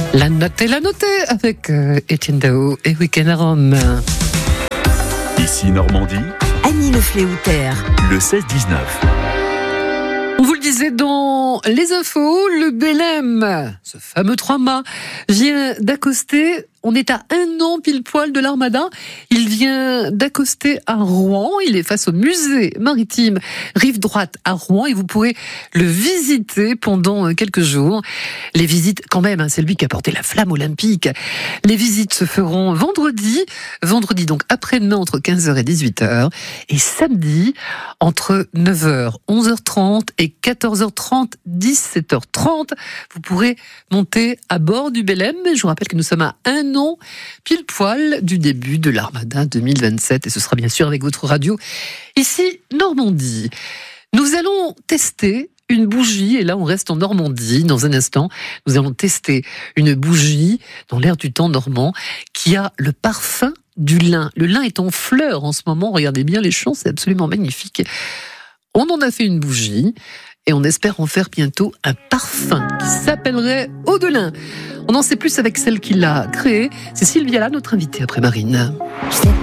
La notée avec Étienne Dao et Week-end à Rome. Ici Normandie, Annie Le Fléoutère. le 16-19. On vous le disait dans les infos, le Belém, ce fameux 3 mâts, vient d'accoster. On est à 1 an pile poil de l'Armada. Il vient d'accoster à Rouen. Il est face au musée maritime Rive Droite à Rouen et vous pourrez le visiter pendant quelques jours. Les visites, quand même, c'est lui qui a porté la flamme olympique. Les visites se feront vendredi donc après-demain entre 15h et 18h et samedi entre 9h, 11h30 et 14h30, 17h30. Vous pourrez monter à bord du Belém. Je vous rappelle que nous sommes à 1 an pile poil du début de l'Armada 2027 et ce sera bien sûr avec votre radio ici Normandie. Nous allons tester une bougie et là on reste en Normandie dans un instant. Nous allons tester une bougie dans l'air du temps normand qui a le parfum du lin. Le lin est en fleurs en ce moment, regardez bien les champs, c'est absolument magnifique. On en a fait une bougie et on espère en faire bientôt un parfum qui s'appellerait Eau de lin. On en sait plus avec celle qui l'a créée. C'est Sylvia là, notre invitée après Marine.